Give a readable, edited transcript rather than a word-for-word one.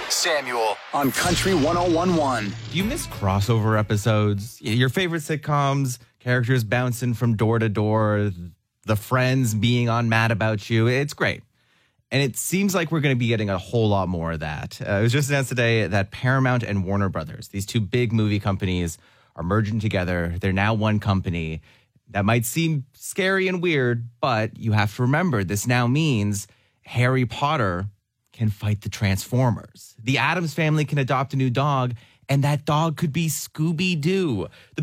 Samuel on Country 101.1. Do you miss crossover episodes? Your favorite sitcoms, characters bouncing from door to door, the friends being on Mad About You. It's great. And it seems like we're going to be getting a whole lot more of that. It was just announced today that Paramount and Warner Brothers, these two big movie companies, are merging together. They're now one company. That might seem scary and weird, but you have to remember this now means Harry Potter can fight the Transformers. The Addams family can adopt a new dog, and that dog could be Scooby-Doo. The